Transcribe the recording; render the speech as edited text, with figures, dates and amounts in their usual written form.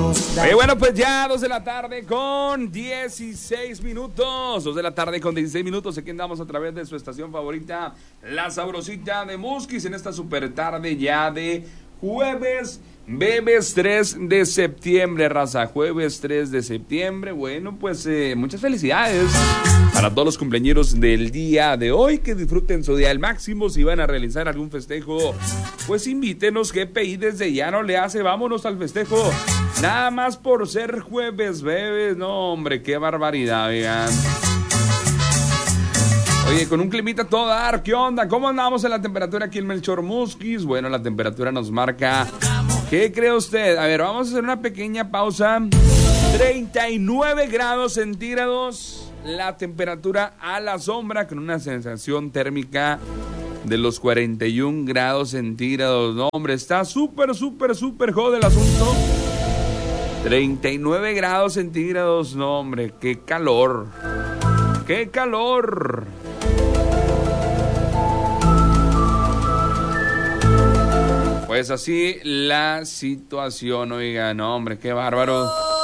Bueno, pues ya 2 de la tarde con 16 minutos. 2 de la tarde con 16 minutos. Aquí andamos a través de su estación favorita, La Sabrosita de Musquis, en esta super tarde ya de jueves. Bebes 3 de septiembre, raza. Jueves 3 de septiembre. Bueno, pues muchas felicidades para todos los cumpleañeros del día de hoy. Que disfruten su día al máximo. Si van a realizar algún festejo, pues invítenos. GPI desde ya no le hace. Vámonos al festejo. Nada más por ser jueves, bebes. No, hombre, qué barbaridad, vean. Oye, con un climita todo dar. ¿Qué onda? ¿Cómo andamos en la temperatura aquí en Melchor Musquis? Bueno, la temperatura nos marca... ¿Qué cree usted? A ver, vamos a hacer una pequeña pausa. 39 grados centígrados. La temperatura a la sombra con una sensación térmica de los 41 grados centígrados. No, hombre, está súper jodido el asunto. 39 grados centígrados. No, hombre, qué calor. ¡Qué calor! Pues así la situación, oiga, no, hombre, qué bárbaro.